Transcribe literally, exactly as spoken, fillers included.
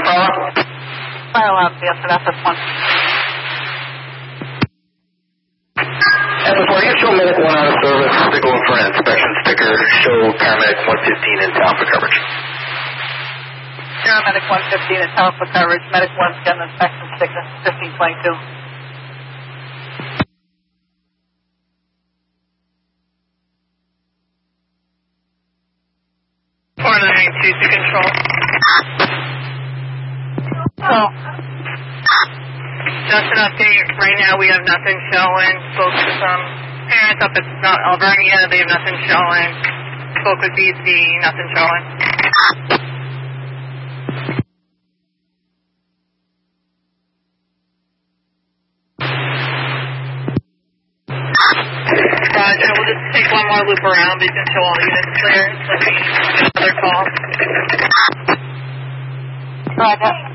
Fire? Fire alarm, yes, and F S one. F S one, you show medic one out of service. They're going for an inspection sticker. Show paramedic one fifteen into alpha coverage. Paramedic one fifteen into alpha coverage. Medic one's got an inspection sticker, fifteen twenty-two. four nine two to control. So, just an update. Right now we have nothing showing. Spoke to some parents up at Mount Alvernia. They have nothing showing. Spoke with B C. Nothing showing. Roger. We'll just take one more loop around. We can show all units clear. So we get another call. Roger.